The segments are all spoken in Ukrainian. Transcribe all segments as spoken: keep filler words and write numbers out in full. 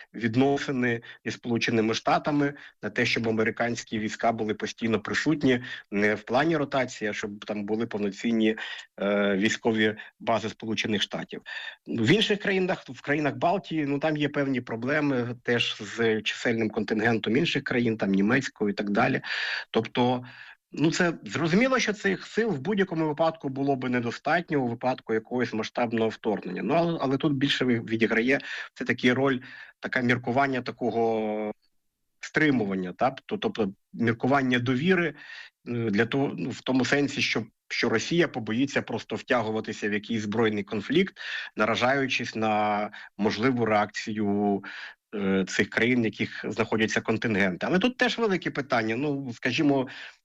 відносини із Сполученими Штатами, на те, щоб американські війська були постійно присутні не в плані ротації, а щоб там були повноцінні е, військові бази Сполучених Штатів. В інших країнах, в країнах Балтії, ну там є певні проблеми теж з чисельним контингентом інших країн, там німецькою і так далі. Тобто, ну це зрозуміло, що цих сил в будь-якому випадку було би недостатньо у випадку якогось масштабного вторгнення. Ну але, але тут більше відіграє це такі роль, таке міркування такого стримування, так? Тобто міркування довіри для того, ну, в тому сенсі, що, що Росія побоїться просто втягуватися в якийсь збройний конфлікт, наражаючись на можливу реакцію е, цих країн, в яких знаходяться контингенти. Але тут теж велике питання. Ну, скажімо,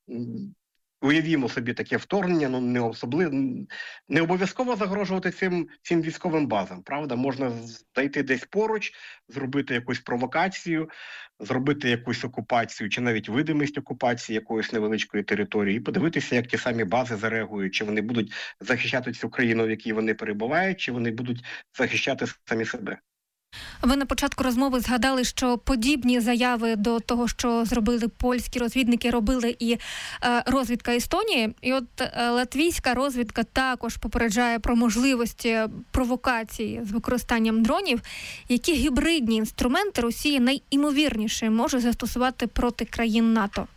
уявімо собі таке вторгнення, ну не особливо, не обов'язково загрожувати цим, цим військовим базам, правда? Можна зайти десь поруч, зробити якусь провокацію, зробити якусь окупацію, чи навіть видимість окупації якоїсь невеличкої території, і подивитися, як ті самі бази зареагують, чи вони будуть захищати цю країну, в якій вони перебувають, чи вони будуть захищати самі себе. Ви на початку розмови згадали, що подібні заяви до того, що зробили польські розвідники, робили і е, розвідка Естонії. І от е, латвійська розвідка також попереджає про можливості провокації з використанням дронів. Які гібридні інструменти Росія найімовірніше може застосувати проти країн НАТО?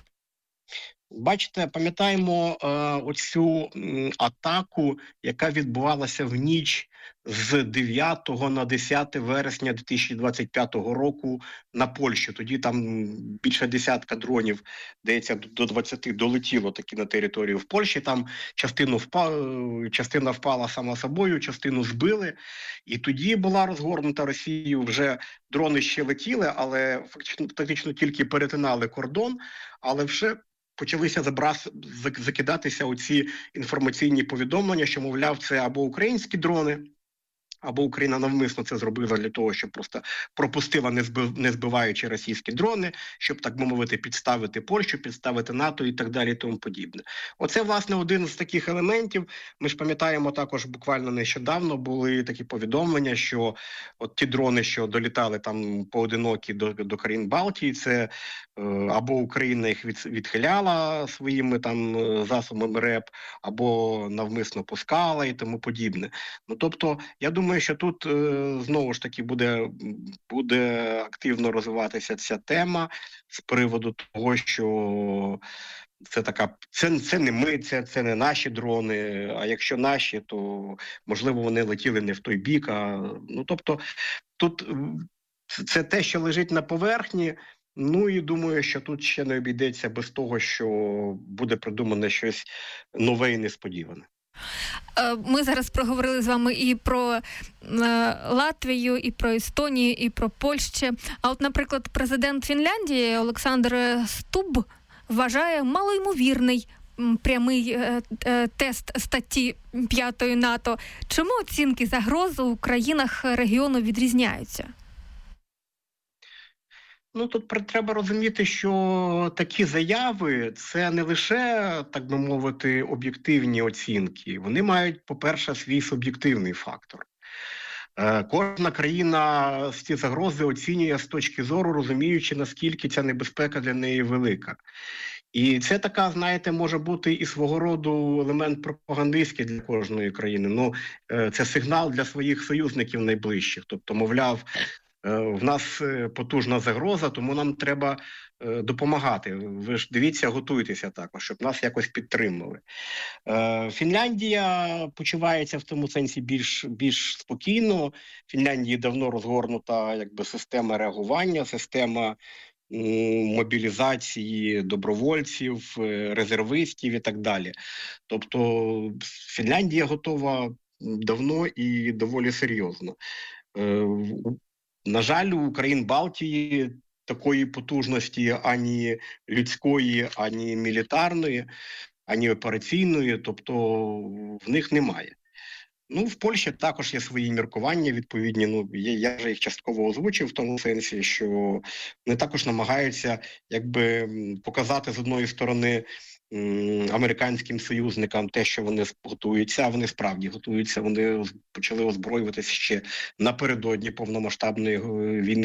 Бачите, пам'ятаємо е, оцю м, атаку, яка відбувалася в ніч з дев'ятого на десяте вересня дві тисячі двадцять п'ятого року на Польщу. Тоді там більше десятка дронів, здається, до двадцяти долетіло таки на територію в Польщі. Там частину впала, частина впала сама собою, частину збили. І тоді була розгорнута Росією, вже дрони ще летіли, але фактично, фактично тільки перетинали кордон, але вже почалися забрас... закидатися оці інформаційні повідомлення, що, мовляв, це або українські дрони, або Україна навмисно це зробила для того, щоб просто пропустила, не, збив... не збиваючи російські дрони, щоб, так би мовити, підставити Польщу, підставити НАТО і так далі і тому подібне. Оце, власне, один з таких елементів. Ми ж пам'ятаємо, також буквально нещодавно були такі повідомлення, що от ті дрони, що долітали там поодинокі до, до країн Балтії, це е, або Україна їх від, відхиляла своїми там засобами РЕП, або навмисно пускала і тому подібне. Ну, тобто, я думаю, Думаю, що тут е, знову ж таки буде, буде активно розвиватися ця тема з приводу того, що це така, це, це не ми, це, це не наші дрони, а якщо наші, то можливо вони летіли не в той бік. А, ну, тобто тут це те, що лежить на поверхні. Ну і думаю, що тут ще не обійдеться без того, що буде придумане щось нове і несподіване. Ми зараз проговорили з вами і про е, Латвію, і про Естонію, і про Польщу. А от, наприклад, президент Фінляндії Олександр Стуб вважає малоймовірний прямий е, е, тест статті п'ятої НАТО. Чому оцінки загрози у країнах регіону відрізняються? Ну, тут треба розуміти, що такі заяви – це не лише, так би мовити, об'єктивні оцінки. Вони мають, по-перше, свій суб'єктивний фактор. Е, кожна країна ці загрози оцінює з точки зору, розуміючи, наскільки ця небезпека для неї велика. І це така, знаєте, може бути і свого роду елемент пропагандистський для кожної країни. Ну, е, це сигнал для своїх союзників найближчих. Тобто, мовляв, в нас потужна загроза, тому нам треба е, допомагати. Ви ж дивіться, готуйтеся також, щоб нас якось підтримали. Е, Фінляндія почувається в тому сенсі більш, більш спокійно. В Фінляндії давно розгорнута якби система реагування, система м, мобілізації добровольців, резервистів і так далі. Тобто Фінляндія готова давно і доволі серйозно. Е, На жаль, у країн Балтії такої потужності ані людської, ані мілітарної, ані операційної, тобто в них немає. Ну, в Польщі також є свої міркування відповідні. Ну, я, я вже їх частково озвучив в тому сенсі, що вони також намагаються якби показати з одної сторони американським союзникам те, що вони готуються, а вони справді готуються, вони почали озброюватися ще напередодні повномасштабної війни